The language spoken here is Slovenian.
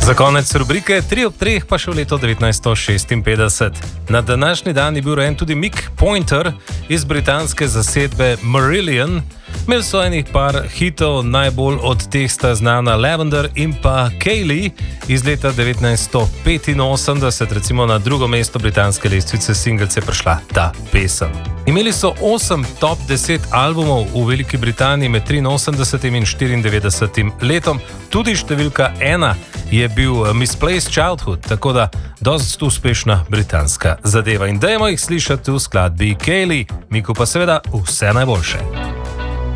Za konec rubrike 3 ob 3 pa še v leto 1956. Na današnji dan je bil rojen tudi Mick Pointer iz britanske zasedbe Marillion. Imeli so enih par hitov, najbolj od teh sta znana Lavender in pa Kaylee iz leta 1985, recimo na drugo mesto britanske lestvice singles je prišla ta pesem. Imeli so 8 top 10 albumov v Veliki Britaniji med 83 in 94 letom, tudi številka 1 je bil Misplaced Childhood, tako da dosti uspešna britanska zadeva. In dajmo jih slišati v skladbi Kaylee, Miku pa seveda vse najboljše.